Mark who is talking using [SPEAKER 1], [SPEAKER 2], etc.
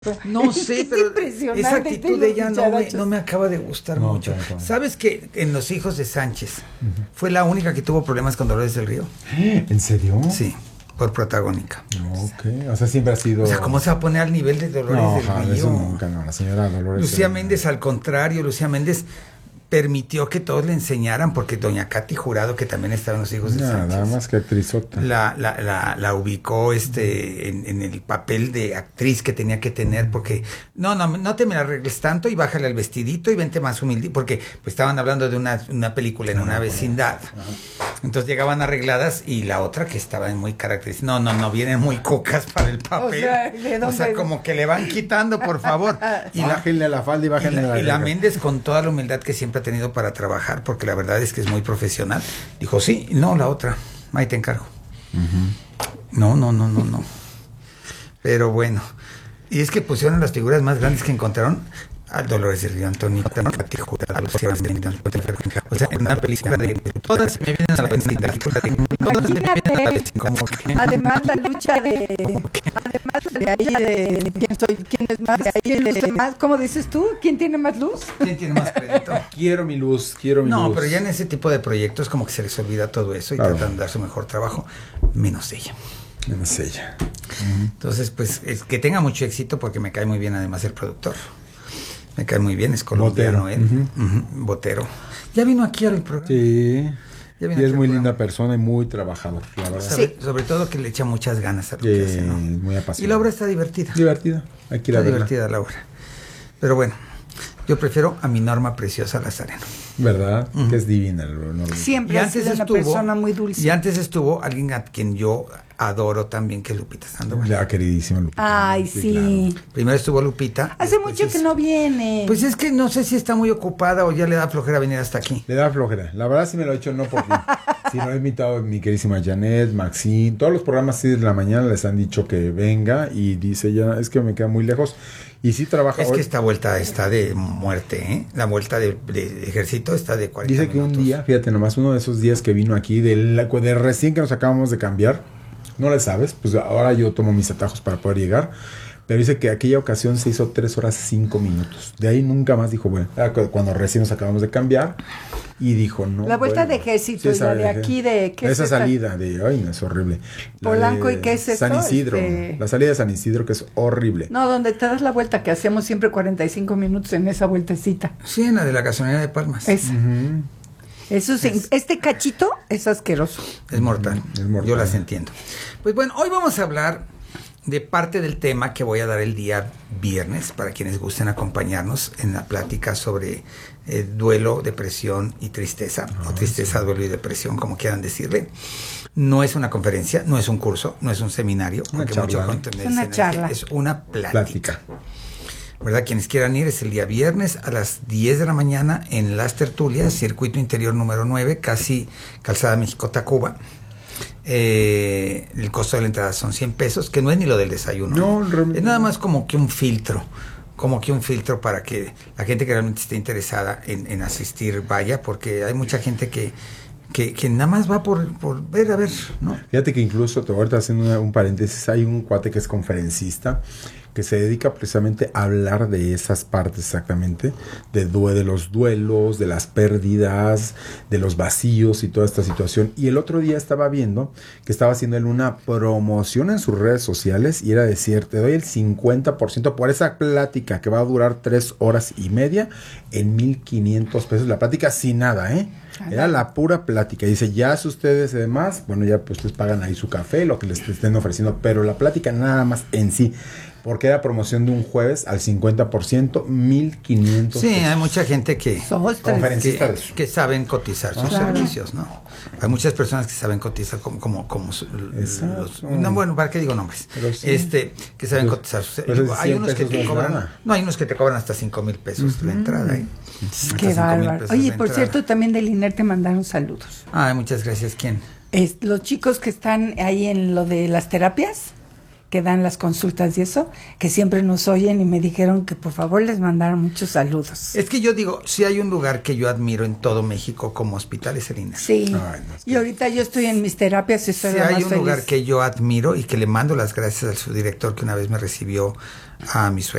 [SPEAKER 1] No sé, pero esa actitud de ella no me acaba de gustar mucho.
[SPEAKER 2] Claro.
[SPEAKER 1] ¿Sabes que en Los Hijos de Sánchez fue la única que tuvo problemas con Dolores del Río?
[SPEAKER 2] ¿En serio?
[SPEAKER 1] Sí, por protagónica.
[SPEAKER 2] Ok, o sea, siempre ha sido...
[SPEAKER 1] O sea, ¿cómo se va a poner al nivel de Dolores del Río?
[SPEAKER 2] Eso nunca, no, la señora Dolores...
[SPEAKER 1] Lucía Méndez, al contrario, Lucía Méndez permitió que todos le enseñaran, porque doña Katy Jurado, que también estaba en Los Hijos de Sánchez,
[SPEAKER 2] nada más que actrizota,
[SPEAKER 1] la ubicó en el papel de actriz que tenía que tener, porque no te me la arregles tanto y bájale al vestidito y vente más humilde, porque pues estaban hablando de una película en una vecindad. Entonces llegaban arregladas y la otra que estaba muy característica, no, vienen muy cocas para el papel. O sea, como que le van quitando, por favor.
[SPEAKER 2] Y bájenle la falda y bájenle la...
[SPEAKER 1] Y la Méndez, con toda la humildad que siempre ha tenido para trabajar, porque la verdad es que es muy profesional, dijo, sí, no, la otra, ahí te encargo. No. Pero bueno, y es que pusieron las figuras más grandes que encontraron al Dolores del Río, Antonio, o sea, en una película de todas me vienen a la vecindad,
[SPEAKER 3] además la lucha además de ahí de quién es más, de ahí luce más, ¿cómo dices tú? ¿Quién tiene más luz?
[SPEAKER 1] ¿Quién tiene más crédito?
[SPEAKER 2] Quiero mi luz.
[SPEAKER 1] No, pero ya en ese tipo de proyectos como que se les olvida todo eso y tratan de dar su mejor trabajo, menos ella. Entonces, pues, es que tenga mucho éxito, porque me cae muy bien además el productor. Me cae muy bien, es colombiano él. Botero. Ya vino aquí al programa.
[SPEAKER 2] Sí. Y es muy linda persona y muy trabajador, la verdad.
[SPEAKER 1] Sobre todo que le echa muchas ganas a lo que hace, ¿no?
[SPEAKER 2] Muy apasionado.
[SPEAKER 1] Y la obra está divertida.
[SPEAKER 2] Hay que ir a verla.
[SPEAKER 1] Divertida la obra. Pero bueno, yo prefiero a mi Norma Preciosa Lazareno.
[SPEAKER 2] ¿Verdad? Que es divina.
[SPEAKER 3] Siempre ha sido una persona muy dulce.
[SPEAKER 1] Y antes estuvo alguien a quien yo adoro también, que es Lupita Sandoval.
[SPEAKER 2] La queridísima Lupita.
[SPEAKER 3] Ay, sí.
[SPEAKER 1] Claro. Primero estuvo Lupita.
[SPEAKER 3] Hace mucho que no viene.
[SPEAKER 1] Pues es que no sé si está muy ocupada o ya le da flojera venir hasta aquí.
[SPEAKER 2] Le da flojera. La verdad sí me lo he hecho, no por mí. sino he invitado a mi queridísima Janet, Maxine. Todos los programas 6 de la mañana les han dicho que venga y dice ya, es que me queda muy lejos. Y sí trabaja.
[SPEAKER 1] Es que esta vuelta está de muerte, ¿eh? La vuelta de ejército está de 40
[SPEAKER 2] Dice que
[SPEAKER 1] minutos.
[SPEAKER 2] un día, fíjate nomás, uno de esos días que vino aquí, de recién que nos acabamos de cambiar, no le sabes, pues ahora yo tomo mis atajos para poder llegar, pero dice que aquella ocasión se hizo 3 horas 5 minutos. De ahí nunca más dijo, bueno, cuando recién nos acabamos de cambiar, y dijo, no.
[SPEAKER 3] La vuelta de ejército, sí, y la de aquí de... ¿qué
[SPEAKER 2] esa es salida de, ay, no, es horrible.
[SPEAKER 3] Polanco, ¿y qué es eso?
[SPEAKER 2] San Isidro, la salida de San Isidro, que es horrible.
[SPEAKER 3] No, donde te das la vuelta, que hacíamos siempre 45 minutos en esa vueltecita.
[SPEAKER 1] Sí, en la de la gasolinera de Palmas.
[SPEAKER 3] Esa. Eso sí, este cachito es asqueroso.
[SPEAKER 1] Es mortal.
[SPEAKER 2] Es mortal.
[SPEAKER 1] Yo las entiendo. Pues bueno, hoy vamos a hablar de parte del tema que voy a dar el día viernes, para quienes gusten acompañarnos en la plática sobre duelo, depresión y tristeza, o tristeza, duelo y depresión, como quieran decirle. No es una conferencia, no es un curso, no es un seminario.
[SPEAKER 2] Una charla.
[SPEAKER 3] Es una charla.
[SPEAKER 1] Es una plática. ¿Verdad? Quienes quieran ir, es el día viernes a las 10 de la mañana en Las Tertulias, Circuito Interior número 9, casi Calzada México-Tacuba. El costo de la entrada son 100 pesos, que no es ni lo del desayuno.
[SPEAKER 2] No, realmente
[SPEAKER 1] es nada más como que un filtro para que la gente que realmente esté interesada en asistir vaya, porque hay mucha gente que nada más va por ver, a ver, ¿no?
[SPEAKER 2] Fíjate que incluso, ahorita haciendo un paréntesis, hay un cuate que es conferencista que se dedica precisamente a hablar de esas partes exactamente, de los duelos, de las pérdidas, de los vacíos y toda esta situación. Y el otro día estaba viendo que estaba haciendo él una promoción en sus redes sociales y era decir, te doy el 50% por esa plática que va a durar 3 horas y media en 1,500 pesos. La plática sin nada, ¿eh? Era la pura plática. Dice, ya si ustedes además, bueno, ya pues ustedes pagan ahí su café, lo que les estén ofreciendo, pero la plática nada más en sí, porque era promoción de un jueves al 50%, 1,500
[SPEAKER 1] Sí,
[SPEAKER 2] pesos.
[SPEAKER 1] hay mucha gente que saben cotizar sus servicios, ¿no? Hay muchas personas que saben cotizar como no, bueno, ¿para qué digo nombres?
[SPEAKER 2] Sí.
[SPEAKER 1] Que saben cotizar sus servicios. Hay unos que te cobran, hay unos que te cobran hasta 5,000 pesos la entrada, ¿eh?
[SPEAKER 3] Qué bárbaro. Oye, por cierto, también del INER te mandaron saludos.
[SPEAKER 1] Ay, muchas gracias. ¿Quién?
[SPEAKER 3] Los chicos que están ahí en lo de las terapias, que dan las consultas y eso, que siempre nos oyen y me dijeron que por favor les mandaron muchos saludos.
[SPEAKER 1] Es que yo digo, si hay un lugar que yo admiro en todo México como hospital es el INER.
[SPEAKER 3] Sí. Ay, no, y ahorita yo estoy en mis terapias y estoy
[SPEAKER 1] si
[SPEAKER 3] más
[SPEAKER 1] hay un
[SPEAKER 3] feliz.
[SPEAKER 1] Lugar que yo admiro y que le mando las gracias al subdirector que una vez me recibió a mi suegra.